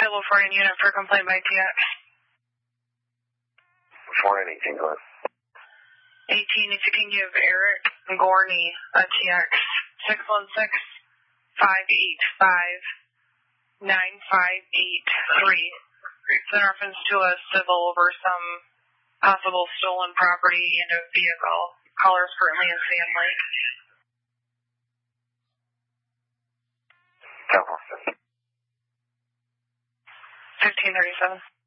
available for an unit for complaint by TX. For anything, good. 18, if you can give Eric Gorney a TX, 616-585-9583. It's in reference to a civil over some possible stolen property and a vehicle. Caller is currently in Sand Lake. 1537.